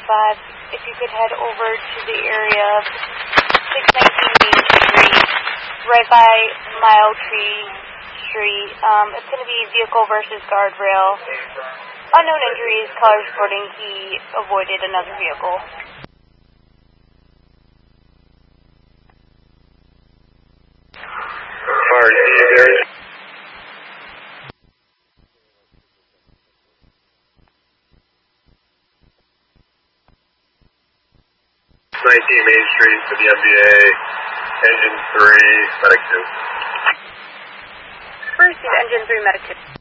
if you could head over to the area of 619 Main Street, right by Mile Tree Street. It's going to be vehicle versus guardrail. Unknown injuries, caller reporting he avoided another vehicle. Sorry, 19 Main Street to the MBA, Engine 3, Medic 2. First is Engine 3, Medic 2.